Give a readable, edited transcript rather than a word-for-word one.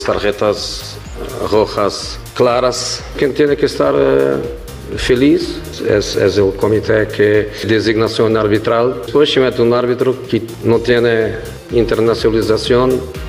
Tarjetas rojas claras. Quien tiene que estar feliz es el comité que designación arbitral. Después se mete un árbitro que no tiene internacionalización.